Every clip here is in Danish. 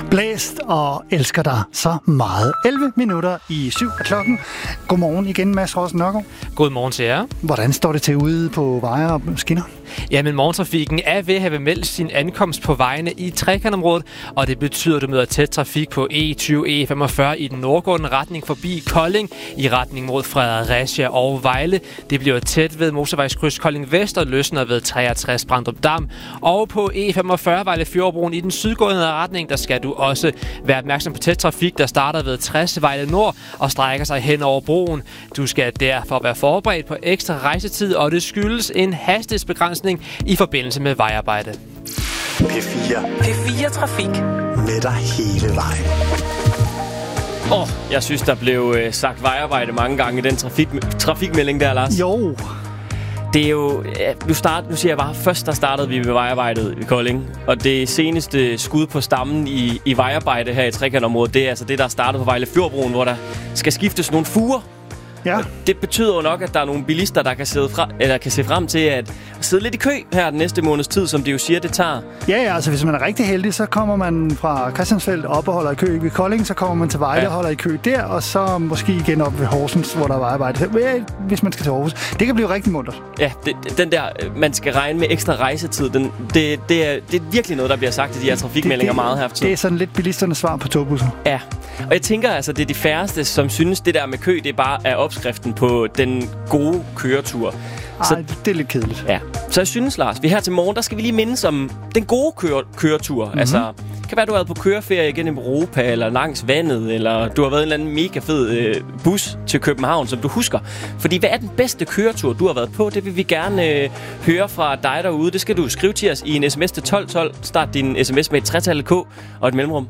blæst og elsker dig så meget. 11 minutter i 7 af klokken. Godmorgen igen, Mads Rossen Nørgaard. Godmorgen til jer. Hvordan står det til ude på veje og skinner? Jamen, morgentrafikken er ved at have meldt sin ankomst på vejene i trekantområdet, og det betyder, at du møder tæt trafik på E20, E45 i den nordgående retning forbi Kolding, i retning mod Fredericia og Vejle. Det bliver tæt ved motorvejskryds Kolding Vest og løsner ved 63 Brandrup Dam. Og på E45 Vejle Fjordbroen i den sydgående retning, der skal du også være opmærksom på tæt trafik, der starter ved 60 Vejle Nord og strækker sig hen over broen. Du skal derfor være forberedt på ekstra rejsetid, og det skyldes en hastighedsbegrænsning i forbindelse med vejarbejde. P4 Trafik. Med dig hele vejen. Jeg synes, der blev sagt vejarbejde mange gange i den trafikmelding der, Lars. Jo. Det er jo... Nu siger jeg bare, først der startede vi med vejarbejdet i Kolding. Og det seneste skud på stammen i vejarbejde her i trekantområdet, det er altså det, der startede på Vejle Fjordbroen, hvor der skal skiftes nogle fuger. Ja. Det betyder jo nok, at der er nogle bilister, der kan se frem til at sidde lidt i kø her den næste måneds tid, som det jo siger, det tager. Ja, altså hvis man er rigtig heldig, så kommer man fra Christiansfeld op og holder i kø ved Kolding, så kommer man til Vejle og holder i kø der, og så måske igen op ved Horsens, hvor der er vejarbejde. Hvis man skal til Aarhus. Det kan blive rigtig muntert. Ja, den der, man skal regne med ekstra rejsetid, det er virkelig noget, der bliver sagt i de her trafikmeldinger meget her for tiden. Det er sådan lidt bilisternes svar på togbusser. Ja, og jeg tænker altså, det er de færreste, som synes, det der med kø, det bare er opskriften på den gode køretur. Nej, det er lidt kedeligt. Ja. Så jeg synes, Lars, vi her til morgen, der skal vi lige mindes om den gode køretur. Mm-hmm. Altså, det kan være, du har været på køreferie igennem Europa, eller langs vandet, eller du har været en eller anden mega fed bus til København, som du husker. Fordi hvad er den bedste køretur, du har været på? Det vil vi gerne høre fra dig derude. Det skal du skrive til os i en sms til 1212. Start din sms med et tretal K og et mellemrum.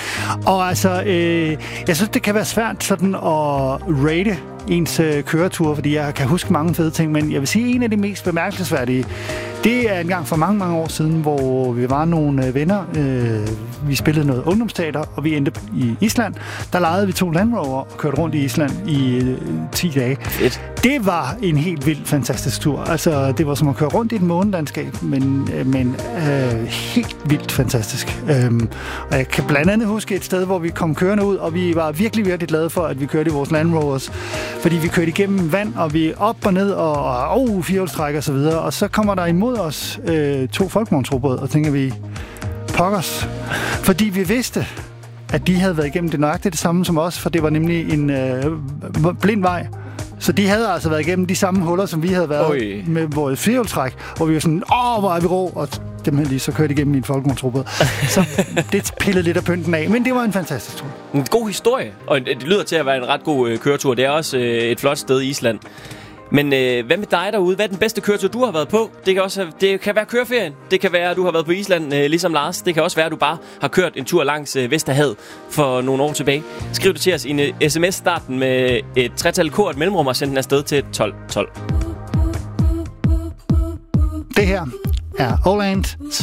Og altså, jeg synes, det kan være svært sådan at rate ens køretur, fordi jeg kan huske mange fede ting, men jeg vil sige, en af de mest bemærkelsesværdige, det er en gang for mange, mange år siden, hvor vi var nogle venner. Vi spillede noget ungdomsteater, og vi endte i Island. Der lejede vi 2 Land Rover og kørte rundt i Island i 10 dage. Fedt. Det var en helt vild, fantastisk tur. Altså, det var som at køre rundt i et månelandskab, men helt vildt fantastisk. Og jeg kan blandt andet huske et sted, hvor vi kom kørende ud, og vi var virkelig, virkelig glade for, at vi kørte i vores Land Rovers, fordi vi kørte igennem vand, og vi op og ned, og firehjulstræk og så videre, og så kommer der imod os 2 folkevognsrobotter, og tænker vi, pokkers. Fordi vi vidste, at de havde været igennem det nøjagtigt det samme som os, for det var nemlig en blind vej. Så de havde altså været igennem de samme huller, som vi havde været med vores firehjulstræk, hvor vi var sådan, hvor er vi rå, og dem her lige så kørte igennem i en folkevognsrobot. Så det pillede lidt af pynten af, men det var en fantastisk tur. En god historie, og det lyder til at være en ret god køretur. Det er også et flot sted i Island. Men hvad med dig derude? Hvad er den bedste køretur, du har været på? Det kan være køreferien. Det kan være, at du har været på Island, ligesom Lars. Det kan også være, at du bare har kørt en tur langs Vesterhavet for nogle år tilbage. Skriv det til os i en sms-starten med et tretal K og et mellemrum og send den afsted til 1212. Det her er Åland